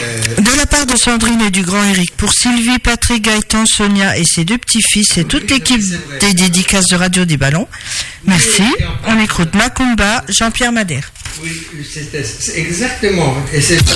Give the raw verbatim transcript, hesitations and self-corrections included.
Euh... De la part de Sandrine et du grand Eric, pour Sylvie, Patrick, Gaëtan, Sonia et ses deux petits-fils et toute oui, l'équipe des dédicaces de Radio des Ballons. Merci. On écoute Macumba, Jean-Pierre Madère. Oui, c'est exactement. Et c'est ça.